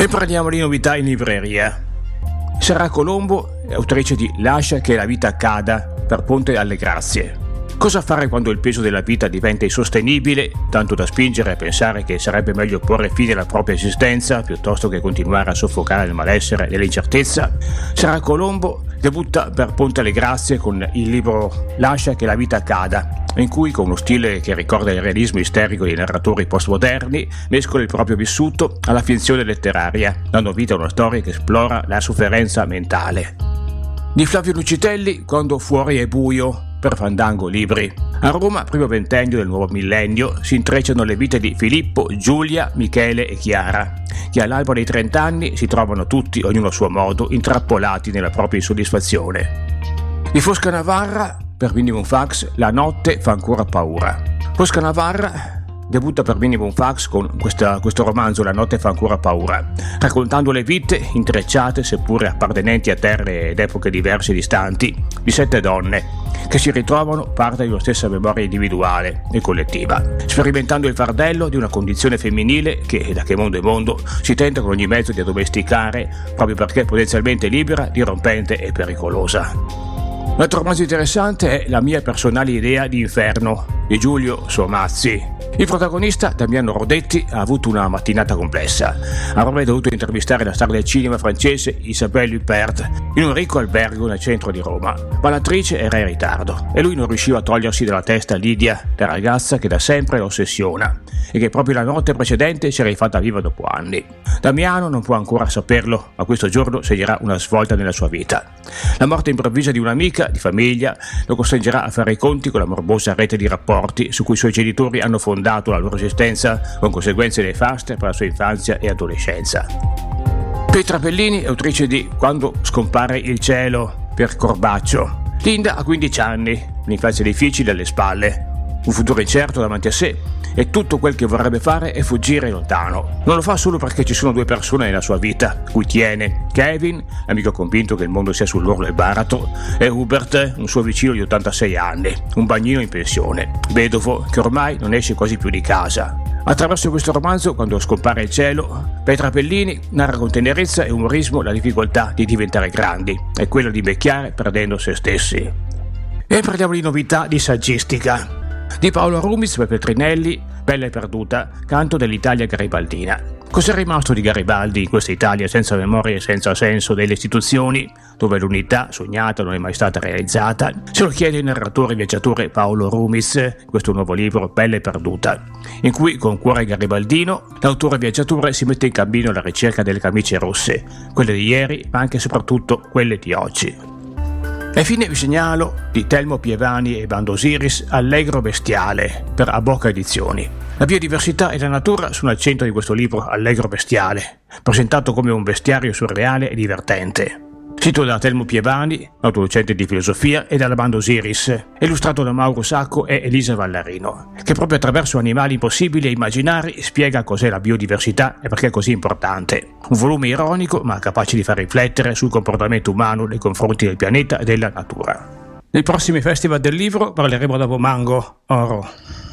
E parliamo di novità in libreria. Sara Colombo è autrice di Lascia che la vita accada per Ponte alle Grazie. Cosa fare quando il peso della vita diventa insostenibile, tanto da spingere a pensare che sarebbe meglio porre fine alla propria esistenza piuttosto che continuare a soffocare il malessere e l'incertezza? Sara Colombo debutta per Ponte alle Grazie con il libro Lascia che la vita accada, in cui, con uno stile che ricorda il realismo isterico dei narratori postmoderni, mescola il proprio vissuto alla finzione letteraria, dando vita a una storia che esplora la sofferenza mentale. Di Flavio Lucitelli, Quando fuori è buio, per Fandango Libri. A Roma, primo ventennio del nuovo millennio, si intrecciano le vite di Filippo, Giulia, Michele e Chiara, che all'alba dei 30 anni si trovano tutti, ognuno a suo modo, intrappolati nella propria insoddisfazione. Di Fosca Navarra, per Minimum Fax, La notte fa ancora paura. Fosca Navarra debutta per Minimum Fax con questo romanzo La notte fa ancora paura, raccontando le vite intrecciate, seppure appartenenti a terre ed epoche diverse e distanti, di 7 donne che si ritrovano parte di una stessa memoria individuale e collettiva, sperimentando il fardello di una condizione femminile che, da che mondo è mondo, si tenta con ogni mezzo di addomesticare proprio perché potenzialmente libera, dirompente e pericolosa. Un altro romanzo interessante è La mia personale idea di inferno, di Giulio Somazzi. Il protagonista, Damiano Rodetti, ha avuto una mattinata complessa. Avrebbe dovuto intervistare la star del cinema francese Isabelle Huppert in un ricco albergo nel centro di Roma, ma l'attrice era in ritardo e lui non riusciva a togliersi dalla testa Lidia, la ragazza che da sempre lo ossessiona e che proprio la notte precedente si era rifatta viva dopo anni. Damiano non può ancora saperlo, ma questo giorno segnerà una svolta nella sua vita. La morte improvvisa di un'amica di famiglia lo costringerà a fare i conti con la morbosa rete di rapporti su cui i suoi genitori hanno fondato la loro esistenza, con conseguenze nefaste per la sua infanzia e adolescenza. Petra Bellini è autrice di Quando scompare il cielo, per Corbaccio. Linda ha 15 anni, un'infanzia difficile alle spalle, un futuro incerto davanti a sé e tutto quel che vorrebbe fare è fuggire lontano. Non lo fa solo perché ci sono 2 persone nella sua vita cui tiene: Kevin, amico convinto che il mondo sia sull'orlo del baratro, e Hubert, un suo vicino di 86 anni, un bagnino in pensione, vedovo che ormai non esce quasi più di casa. Attraverso questo romanzo, Quando scompare il cielo, Petra Bellini narra con tenerezza e umorismo la difficoltà di diventare grandi e quella di invecchiare perdendo se stessi. E parliamo di novità di saggistica. Di Paolo Rumiz, Peppe Trinelli, Bella e perduta, Canto dell'Italia garibaldina. Cos'è rimasto di Garibaldi in questa Italia senza memoria e senza senso delle istituzioni, dove l'unità sognata non è mai stata realizzata? Se lo chiede il narratore e viaggiatore Paolo Rumiz, in questo nuovo libro Bella e perduta, in cui con cuore garibaldino l'autore viaggiatore si mette in cammino alla ricerca delle camicie rosse, quelle di ieri ma anche e soprattutto quelle di oggi. E infine vi segnalo di Telmo Pievani e Bando Osiris Allegro bestiale, per Abocca Edizioni. La biodiversità e la natura sono al centro di questo libro Allegro bestiale, presentato come un bestiario surreale e divertente. Scritto da Telmo Pievani, noto docente di filosofia, e dalla Bando Osiris, illustrato da Mauro Sacco e Elisa Vallarino, che proprio attraverso animali impossibili e immaginari spiega cos'è la biodiversità e perché è così importante. Un volume ironico ma capace di far riflettere sul comportamento umano nei confronti del pianeta e della natura. Nei prossimi festival del libro parleremo da Bomango, Oro.